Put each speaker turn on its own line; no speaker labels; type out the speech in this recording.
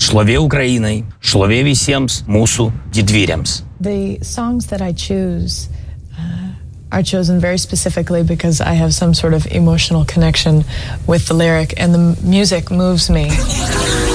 Šlovė Ukrainai, šlovė visiems mūsų didvyriams.
The songs that I choose are chosen very specifically because I have some sort of emotional connection with the lyric, and the music moves me.